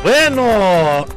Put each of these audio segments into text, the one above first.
Bueno,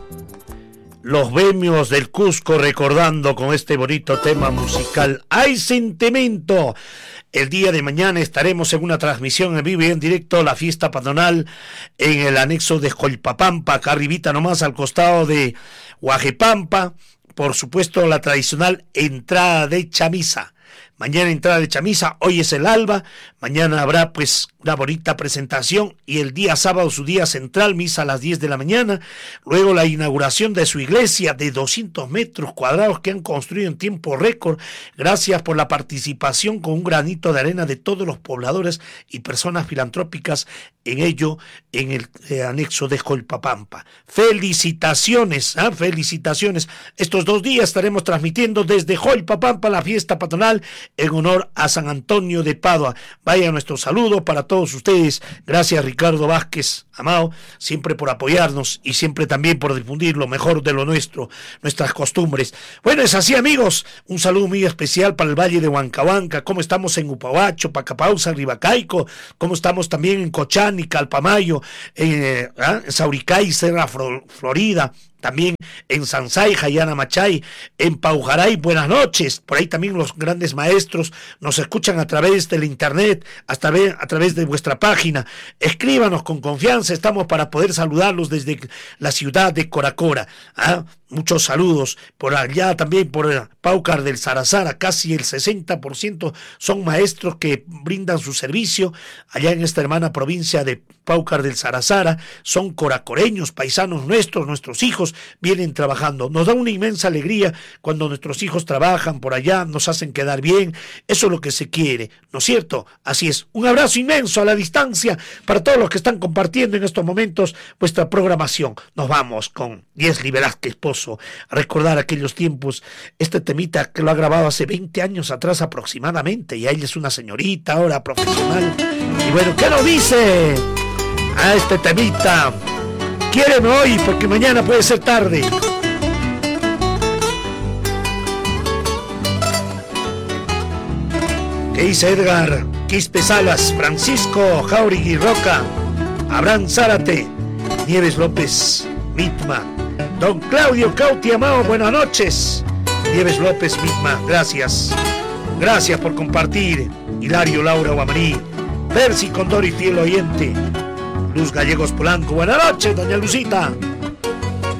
los Bohemios del Cusco recordando con este bonito tema musical ¡Hay Sentimiento! El día de mañana estaremos en una transmisión en vivo y en directo, la fiesta patronal en el anexo de Jolpapampa, acá arribita nomás al costado de Huajepampa. Por supuesto, la tradicional entrada de chamisa. Mañana entrada de chamisa, hoy es el alba, mañana habrá pues una bonita presentación y el día sábado su día central, misa a las 10 de la mañana, luego la inauguración de su iglesia de 200 metros cuadrados que han construido en tiempo récord, gracias por la participación con un granito de arena de todos los pobladores y personas filantrópicas en ello, en el anexo de Jolpapampa. Felicitaciones, felicitaciones. Estos 2 días estaremos transmitiendo desde Jolpapampa la fiesta patronal en honor a San Antonio de Padua. Vaya nuestro saludo para todos ustedes. Gracias, Ricardo Vázquez, amado, siempre por apoyarnos y siempre también por difundir lo mejor de lo nuestro, nuestras costumbres. Bueno, es así, amigos. Un saludo muy especial para el Valle de Huancahuanca. ¿Cómo estamos en Upahuacho, Pacapausa, Ribacaico? ¿Cómo estamos también en Cochán y Calpamayo, en Sauricay, Serra Florida? También en Sansay, Jayana Machay, en Paujaray, buenas noches. Por ahí también los grandes maestros nos escuchan a través del internet, hasta a través de vuestra página. Escríbanos con confianza, estamos para poder saludarlos desde la ciudad de Coracora. Muchos saludos por allá también, por Paucar del Sarazara, casi el 60% son maestros que brindan su servicio allá en esta hermana provincia de Paucar del Sarazara, son coracoreños, paisanos nuestros, nuestros hijos vienen trabajando. Nos da una inmensa alegría cuando nuestros hijos trabajan por allá, nos hacen quedar bien, eso es lo que se quiere, ¿no es cierto? Así es, un abrazo inmenso a la distancia para todos los que están compartiendo en estos momentos vuestra programación. Nos vamos con Yesli Velázquez Pozo a recordar aquellos tiempos, este temita que lo ha grabado hace 20 años atrás aproximadamente, y ella es una señorita ahora profesional. Y bueno, ¿qué nos dice a este temita? Quiéreme hoy porque mañana puede ser tarde. ¿Qué dice Edgar Quispe Salas, Francisco Jauregui Roca, Abraham Zárate, Nieves López Mitma, don Claudio Cauti Amado, buenas noches? Nieves López Mitma, gracias. Gracias por compartir. Hilario Laura Guamarí, Percy Condori, fiel oyente. Luz Gallegos Polanco, buenas noches, doña Lucita.